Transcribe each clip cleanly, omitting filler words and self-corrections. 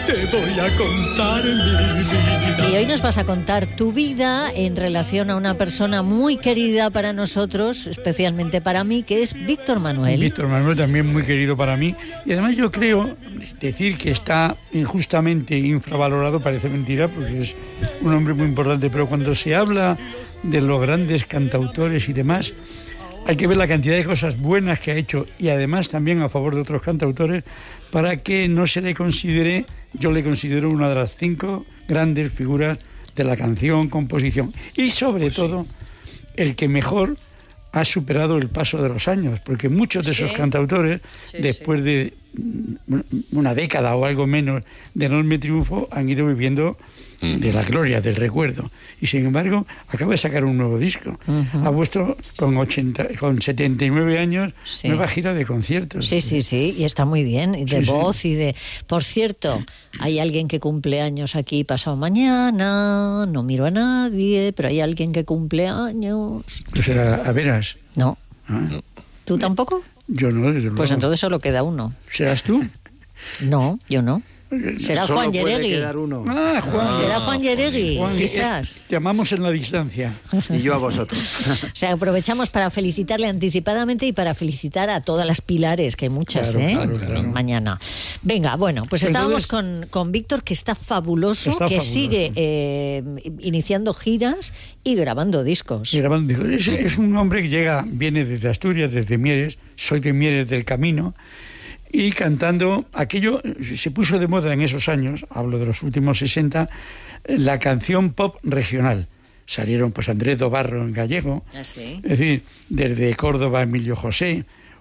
te voy a contar mi vida. Y hoy nos vas a contar tu vida en relación a una persona muy querida para nosotros, especialmente para mí, que es Víctor Manuel. Víctor Manuel también muy querido para mí. Y además yo creo, decir que está injustamente infravalorado parece mentira, porque es un hombre muy importante, pero cuando se habla de los grandes cantautores y demás, hay que ver la cantidad de cosas buenas que ha hecho y además también a favor de otros cantautores para que no se le considere, yo le considero una de las 5 grandes figuras de la canción, composición y sobre todo el que mejor ha superado el paso de los años, porque muchos de esos cantautores después de una década o algo menos de enorme triunfo han ido viviendo de la gloria, del recuerdo, y sin embargo acaba de sacar un nuevo disco. Ha puesto con 79 años nueva gira de conciertos. Sí, y está muy bien, de voz y de... Por cierto, hay alguien que cumple años aquí pasado mañana, no miro a nadie, pero hay alguien que cumple años. Pues a veras. No. ¿Tú tampoco? Yo no, desde luego. Pues entonces solo queda uno. ¿Serás tú? No, yo no. Será Solo Juan puede Yeregui. quedar uno. Juan. Será Juan Yeregui, quizás. Te amamos en la distancia. Y yo a vosotros. O sea, aprovechamos para felicitarle anticipadamente y para felicitar a todas las Pilares, que hay muchas, Claro. mañana. Venga, bueno, pues estábamos con Víctor, que está fabuloso, sigue iniciando giras y grabando discos. Es un hombre que viene desde Asturias, desde Mieres, soy de Mieres del Camino, y cantando aquello, se puso de moda en esos años, hablo de los últimos 60, la canción pop regional. Salieron pues Andrés Dobarro en gallego, es decir, desde Córdoba Emilio José,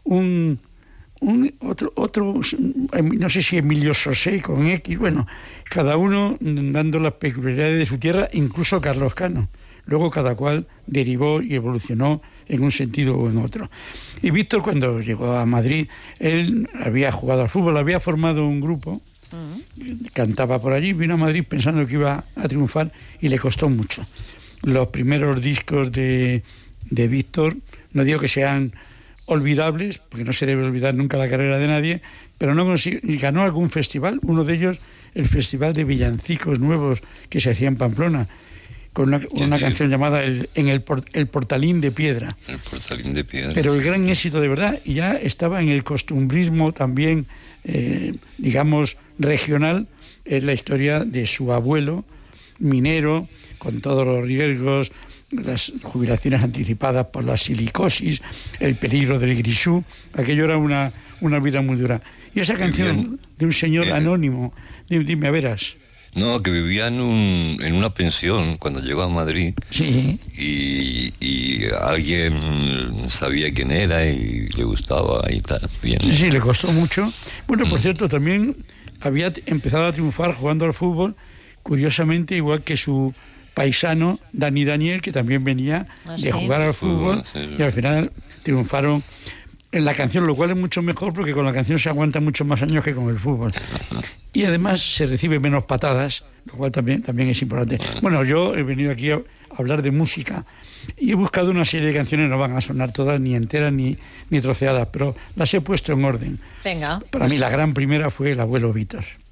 otro, no sé si Emilio Sosé con X, bueno, cada uno dando las peculiaridades de su tierra, incluso Carlos Cano. Luego cada cual derivó y evolucionó en un sentido o en otro. Y Víctor, cuando llegó a Madrid, él había jugado al fútbol, había formado un grupo, cantaba por allí, vino a Madrid pensando que iba a triunfar y le costó mucho. Los primeros discos de Víctor, no digo que sean olvidables, porque no se debe olvidar nunca la carrera de nadie, pero no ganó algún festival, uno de ellos el Festival de Villancicos Nuevos que se hacía en Pamplona, con una canción llamada el Portalín de Piedra. El Portalín de Piedra. Pero el gran éxito de verdad ya estaba en el costumbrismo también, digamos, regional, es la historia de su abuelo, minero, con todos los riesgos, las jubilaciones anticipadas por la silicosis, el peligro del grisú, aquello era una vida muy dura. Y esa canción de un señor anónimo, dime a veras. No, que vivía en una pensión cuando llegó a Madrid. Sí. Y alguien sabía quién era y le gustaba y tal. Bien. Sí, le costó mucho. Bueno, por cierto, también había empezado a triunfar jugando al fútbol, curiosamente, igual que su paisano Dani Daniel, que también venía de jugar al fútbol, y al final triunfaron en la canción, lo cual es mucho mejor porque con la canción se aguanta mucho más años que con el fútbol. Y además se recibe menos patadas, lo cual también es importante. Bueno, yo he venido aquí a hablar de música y he buscado una serie de canciones, no van a sonar todas ni enteras ni troceadas, pero las he puesto en orden. Venga. Para mí la gran primera fue El abuelo Víctor.